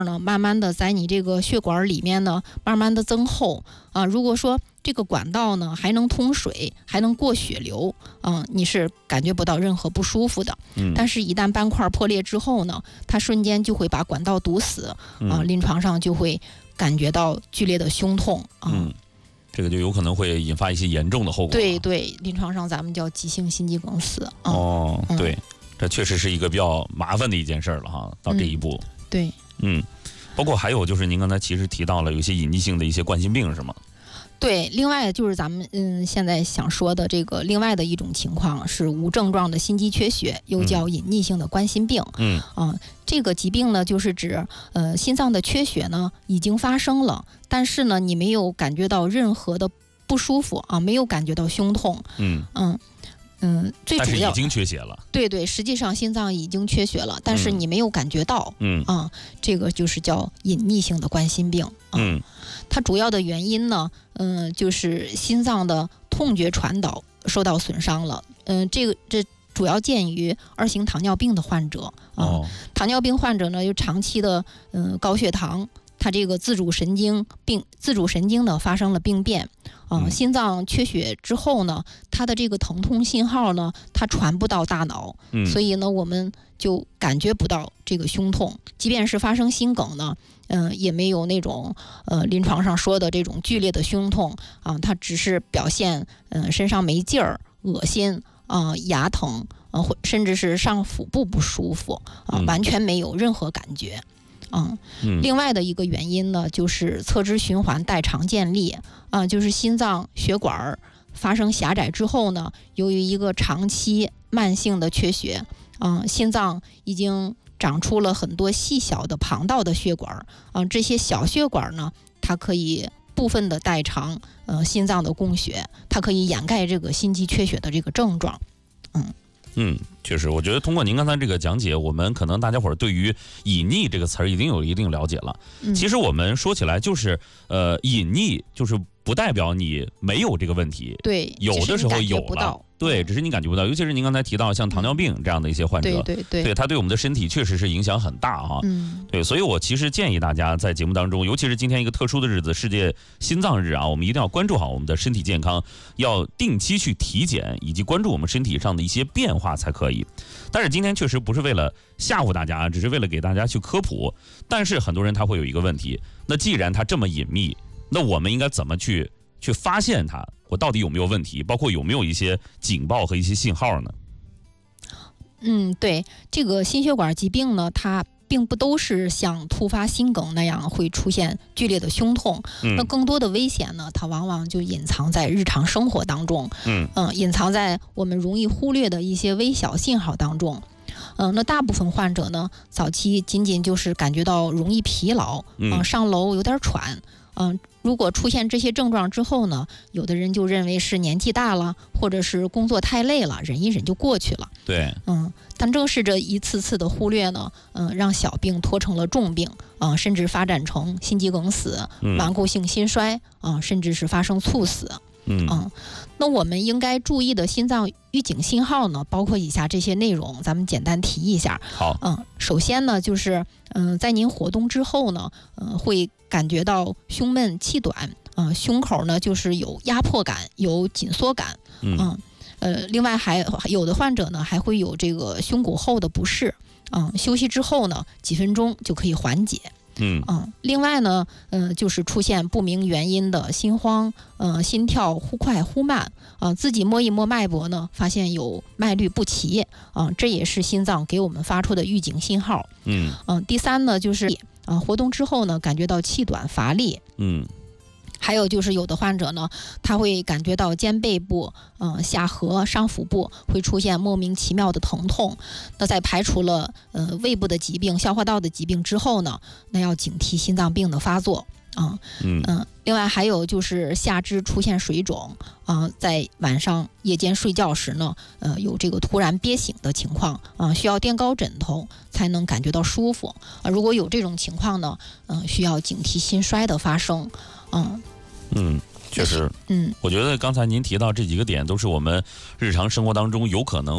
呢，慢慢的在你这个血管里面呢，慢慢的增厚啊。如果说这个管道呢还能通水，还能过血流，你是感觉不到任何不舒服的。但是，一旦斑块破裂之后呢，它瞬间就会把管道堵死临床上就会感觉到剧烈的胸痛这个就有可能会引发一些严重的后果。 对，临床上咱们叫急性心肌梗死。 对，这确实是一个比较麻烦的一件事了哈，到这一步。 对， 包括还有就是您刚才其实提到了有些隐匿性的一些冠心病是吗？ 对，另外就是咱们现在想说的这个另外的一种情况是无症状的心肌缺血，又叫隐匿性的冠心病。这个疾病呢，就是指心脏的缺血呢已经发生了，但是呢你没有感觉到任何的不舒服没有感觉到胸痛。最主要但是已经缺血了。 对，实际上心脏已经缺血了，但是你没有感觉到。这个就是叫隐匿性的冠心病。它主要的原因呢，就是心脏的痛觉传导受到损伤了。这主要见于2型糖尿病的患者。糖尿病患者呢，又长期的高血糖。它这个自主神经呢发生了病变，心脏缺血之后呢，它的这个疼痛信号呢，它传不到大脑，所以呢，我们就感觉不到这个胸痛。即便是发生心梗呢，也没有那种临床上说的这种剧烈的胸痛它只是表现身上没劲儿、恶心牙疼甚至是上腹部不舒服完全没有任何感觉。另外的一个原因呢，就是侧支循环代偿建立就是心脏血管发生狭窄之后呢，由于一个长期慢性的缺血，心脏已经长出了很多细小的旁道的血管这些小血管呢，它可以部分的代偿心脏的供血，它可以掩盖这个心肌缺血的这个症状。 确实，我觉得通过您刚才这个讲解，我们可能大家伙儿对于隐匿这个词儿已经有一定了解了。其实我们说起来就是隐匿就是不代表你没有这个问题， 对， 有的时候有了，对，只是你感觉不到。尤其是您刚才提到像糖尿病这样的一些患者，对，它对我们的身体确实是影响很大对，所以我其实建议大家在节目当中，尤其是今天一个特殊的日子，世界心脏日我们一定要关注好我们的身体健康，要定期去体检，以及关注我们身体上的一些变化才可以。但是今天确实不是为了吓唬大家，只是为了给大家去科普。但是很多人他会有一个问题，那既然它这么隐秘，那我们应该怎么去发现它？我到底有没有问题？包括有没有一些警报和一些信号呢？ 对，这个心血管疾病呢，它并不都是像突发心梗那样会出现剧烈的胸痛。那更多的危险呢，它往往就隐藏在日常生活当中。隐藏在我们容易忽略的一些微小信号当中。那大部分患者呢，早期仅仅就是感觉到容易疲劳，上楼有点喘。如果出现这些症状之后呢，有的人就认为是年纪大了，或者是工作太累了，忍一忍就过去了。 对， 但正是这一次次的忽略呢，让小病拖成了重病，甚至发展成心肌梗死、顽固性心衰，甚至是发生猝死。那我们应该注意的心脏预警信号呢，包括以下这些内容，咱们简单提一下。 好， 首先呢，就是在您活动之后呢，会感觉到胸闷气短，胸口呢就是有压迫感，有紧缩感。另外还有的患者呢还会有这个胸骨后的不适，休息之后呢几分钟就可以缓解。另外呢，就是出现不明原因的心慌，心跳忽快忽慢，自己摸一摸脉搏呢，发现有脉率不齐，这也是心脏给我们发出的预警信号。第三呢，就是活动之后呢，感觉到气短乏力。还有就是有的患者呢，他会感觉到肩背部、下颌、上腹部会出现莫名其妙的疼痛。那在排除了胃部的疾病、消化道的疾病之后呢，那要警惕心脏病的发作。另外还有就是下肢出现水肿，在晚上夜间睡觉时呢，有这个突然憋醒的情况，需要垫高枕头才能感觉到舒服。如果有这种情况呢，需要警惕心衰的发生。 确实，我觉得刚才您提到这几个点，都是我们日常生活当中有可能